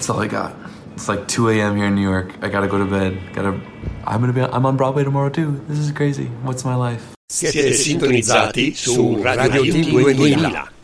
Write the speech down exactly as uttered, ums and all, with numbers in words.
That's all I got. It's like two a.m. here in New York. I gotta go to bed. Gotta. I'm gonna be. I'm on Broadway tomorrow too. This is crazy. What's my life? Siete sintonizzati su Radio T duemila.